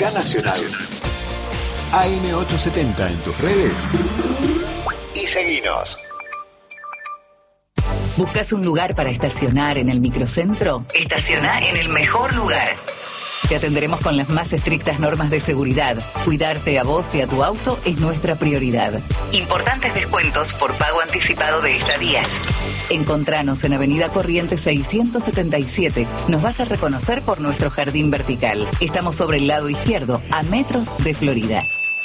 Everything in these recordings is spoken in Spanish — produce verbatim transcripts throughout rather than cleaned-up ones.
Universidad Nacional. A M ochocientos setenta en tus redes y seguinos. ¿Buscas un lugar para estacionar en el microcentro? Estaciona en el mejor lugar. Te atenderemos con las más estrictas normas de seguridad. Cuidarte a vos y a tu auto es nuestra prioridad. Importantes descuentos por pago anticipado de estadías. Encontranos en Avenida Corrientes seiscientos setenta y siete. Nos vas a reconocer por nuestro jardín vertical. Estamos sobre el lado izquierdo, a metros de Florida.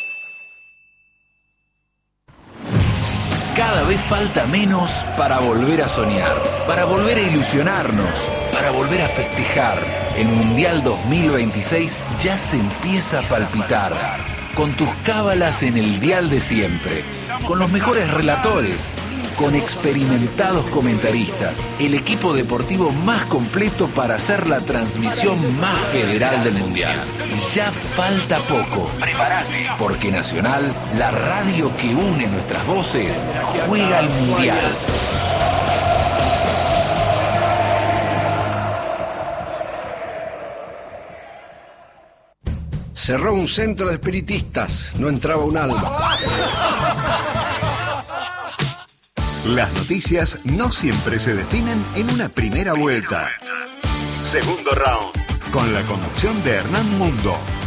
Cada vez falta menos para volver a soñar, para volver a ilusionarnos, para volver a festejar. El Mundial dos mil veintiséis ya se empieza a palpitar, con tus cábalas en el dial de siempre, con los mejores relatores, con experimentados comentaristas, el equipo deportivo más completo para hacer la transmisión más federal del Mundial. Ya falta poco. Prepárate, porque Nacional, la radio que une nuestras voces, juega al Mundial. Cerró un centro de espiritistas, no entraba un alma. Las noticias no siempre se definen en una primera vuelta. Segundo round, con la conducción de Hernán Mundo.